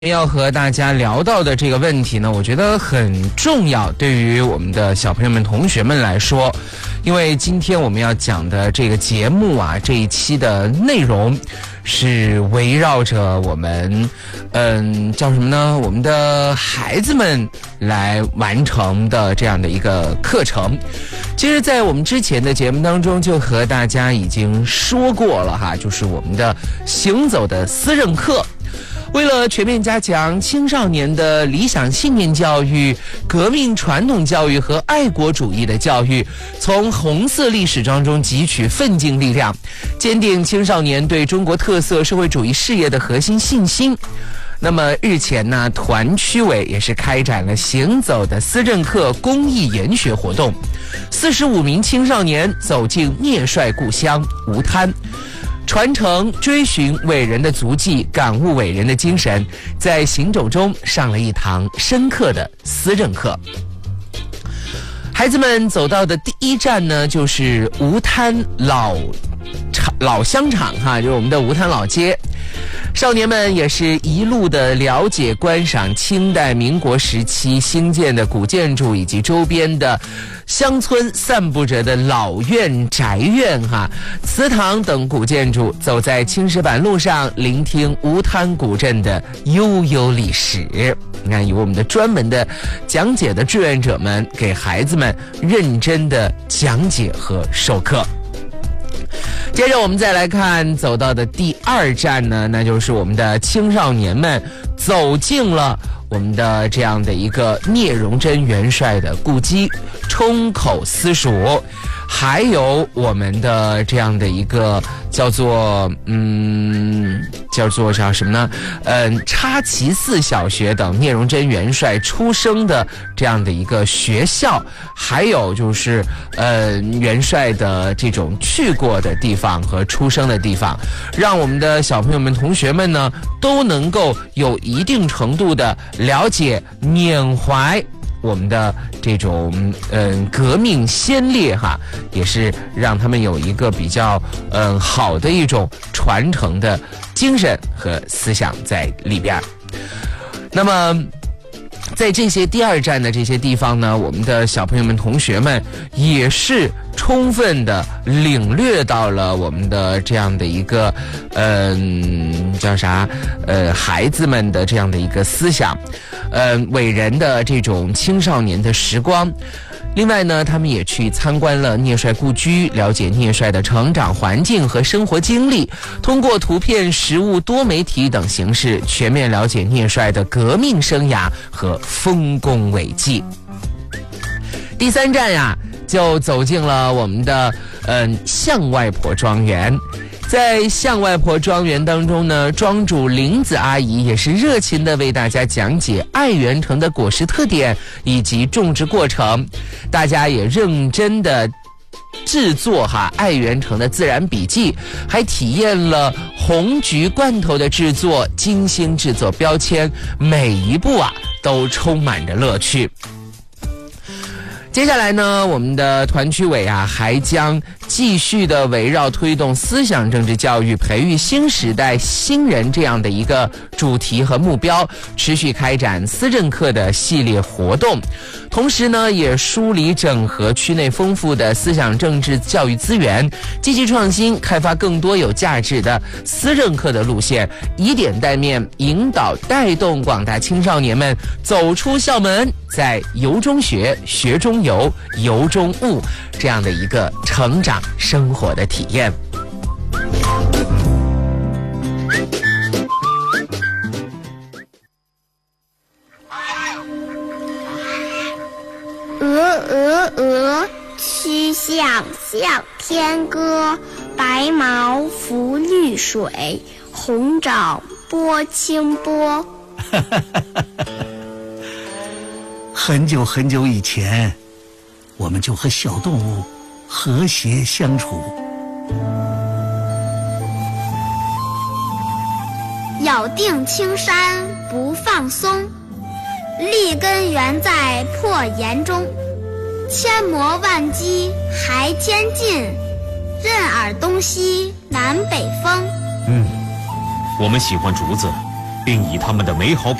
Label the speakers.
Speaker 1: 要和大家聊到的这个问题呢，我觉得很重要，对于我们的小朋友们、同学们来说，因为今天我们要讲的这个节目啊，这一期的内容是围绕着我们，叫什么呢？我们的孩子们来完成的这样的一个课程。其实，在我们之前的节目当中，就和大家已经说过了哈，就是我们的行走的思政课。为了全面加强青少年的理想信念教育、革命传统教育和爱国主义的教育，从红色历史当中汲取奋进力量，坚定青少年对中国特色社会主义事业的核心信心。那么日前呢，团区委也是开展了行走的思政课公益研学活动，45名青少年走进聂帅故乡吴滩，传承追寻伟人的足迹，感悟伟人的精神，在行走中上了一堂深刻的思政课。孩子们走到的第一站呢，就是吴滩老香厂哈，就是我们的吴滩老街。少年们也是一路的了解观赏清代民国时期兴建的古建筑，以及周边的乡村散布着的老院、宅院祠堂等古建筑，走在青石板路上，聆听吴滩古镇的悠悠历史。你看，有我们的专门的讲解的志愿者们给孩子们认真的讲解和授课。接着我们再来看走到的第二站呢，那就是我们的青少年们走进了我们的这样的一个聂荣臻元帅的故迹冲口私塾，还有我们的这样的一个叫做叫什么呢？插旗寺小学等聂荣臻元帅出生的这样的一个学校，还有就是元帅的这种去过的地方和出生的地方，让我们的小朋友们、同学们呢都能够有一定程度的了解、缅怀我们的这种革命先烈也是让他们有一个比较好的一种传承的精神和思想在里边。那么在这些第二站的这些地方呢，我们的小朋友们、同学们也是充分的领略到了我们的这样的一个孩子们的这样的一个思想，伟人的这种青少年的时光。另外呢，他们也去参观了聂帅故居，了解聂帅的成长环境和生活经历，通过图片、实物、多媒体等形式，全面了解聂帅的革命生涯和丰功伟绩。第三站呀，就走进了我们的向外婆庄园。在向外婆庄园当中呢，庄主林子阿姨也是热情地为大家讲解爱媛橙的果实特点以及种植过程，大家也认真地制作爱媛橙的自然笔记，还体验了红橘罐头的制作，精心制作标签，每一步都充满着乐趣。接下来呢，我们的团区委还将继续的围绕推动思想政治教育、培育新时代新人这样的一个主题和目标，持续开展思政课的系列活动，同时呢，也梳理整合区内丰富的思想政治教育资源，积极创新，开发更多有价值的思政课的路线，以点带面，引导带动广大青少年们走出校门，在游中学、学中游、游中悟这样的一个成长生活的体验。
Speaker 2: 曲项向天歌，白毛浮绿水，红掌拨清波。
Speaker 3: 很久很久以前，我们就和小动物和谐相处。
Speaker 2: 咬定青山不放松，立根原在破岩中。千磨万击还坚劲，任尔东西南北风。
Speaker 4: 我们喜欢竹子， 并以他们的美好